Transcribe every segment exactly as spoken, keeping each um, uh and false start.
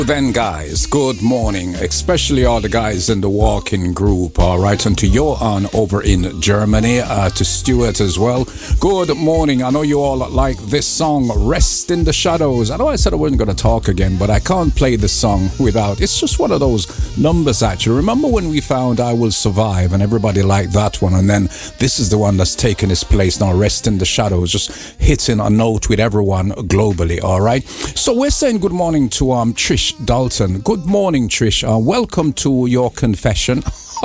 Then guys, good morning, especially all the guys in the walking group, all right, and to Johan over in Germany, uh, to Stuart as well. Good morning. I know you all like this song, Rest in the Shadows. I know I said I wasn't going to talk again, but I can't play this song without. It's just one of those numbers actually. Remember when we found I Will Survive and everybody liked that one, and then this is the one that's taken its place now, Rest in the Shadows, just hitting a note with everyone globally, all right? So we're saying good morning to um Trish Dalton. Good morning, Trish. Uh, welcome to your confession.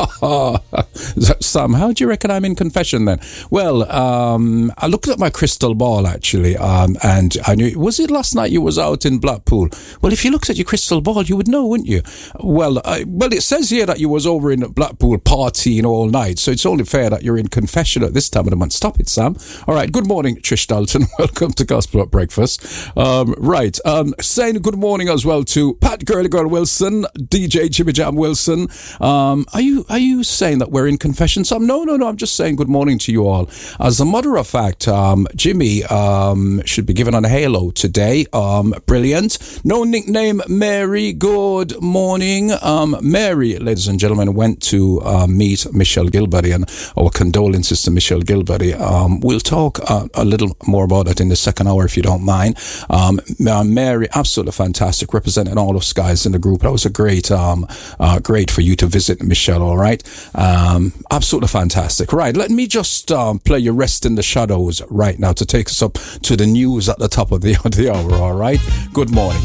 Sam, how do you reckon I'm in confession then? Well, um, I looked at my crystal ball actually, um, and I knew, was it last night you was out in Blackpool? Well, if you looked at your crystal ball, you would know, wouldn't you? Well, I, well, it says here that you was over in Blackpool partying all night, so it's only fair that you're in confession at this time of the month. Stop it, Sam. All right, good morning, Trish Dalton. Welcome to Gospel at Breakfast. Um, right, um, saying good morning as well to Pat Girly Girl Wilson, D J Jimmy Jam Wilson. Um, are you Are you saying that we're in confession, Sam? No, no, no. I'm just saying good morning to you all. As a matter of fact, um, Jimmy um, should be given on a halo today. Um, brilliant. No nickname, Mary. Good morning. Um, Mary, ladies and gentlemen, went to uh, meet Michelle Gilbert, and our condolences to Michelle Gilbert. Um, we'll talk uh, a little more about that in the second hour, if you don't mind. Um, uh, Mary, absolutely fantastic, representing all of guys in the group. That was a great, um, uh, great for you to visit Michelle. All right, um, absolutely fantastic. Right, let me just um, play you Rest in the Shadows right now to take us up to the news at the top of the, the hour. All right, good morning.